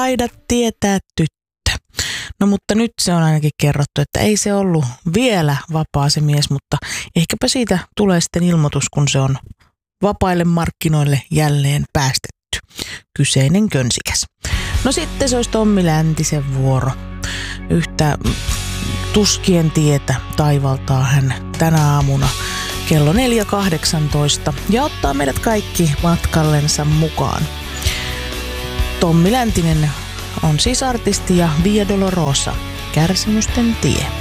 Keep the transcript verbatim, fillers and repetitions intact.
Taida tietää tyttö. No mutta nyt se on ainakin kerrottu, että ei se ollut vielä vapaa se mies, mutta ehkäpä siitä tulee sitten ilmoitus, kun se on vapaille markkinoille jälleen päästetty. Kyseinen könsikäs. No sitten se olisi Tommi Läntisen vuoro. Yhtä tuskien tietä taivaltaa hän tänä aamuna kello neljä kahdeksantoista ja ottaa meidät kaikki matkallensa mukaan. Tommi Läntinen on siis artisti ja Via Dolorosa, Kärsimysten tie.